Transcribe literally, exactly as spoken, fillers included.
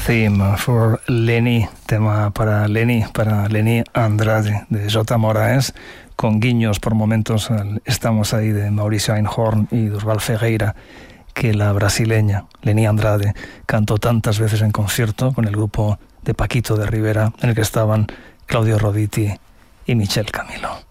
Theme for Lenny, tema para Lenny, para Lenny Andrade, de Jota Moraes, con guiños por momentos al Estamos Ahí de Mauricio Einhorn y Durval Ferreira, que la brasileña Lenny Andrade cantó tantas veces en concierto con el grupo de Paquito de Rivera, en el que estaban Claudio Roditi y Michel Camilo.